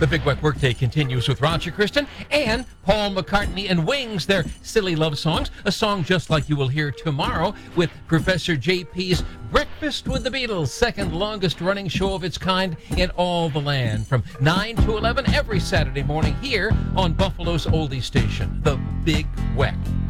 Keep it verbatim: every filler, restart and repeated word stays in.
The Big Weck Workday continues with Roger Kristen and Paul McCartney and Wings, their silly love songs, a song just like you will hear tomorrow with Professor J P's Breakfast with the Beatles, second longest running show of its kind in all the land, from nine to eleven every Saturday morning here on Buffalo's oldie station, The Big Weck.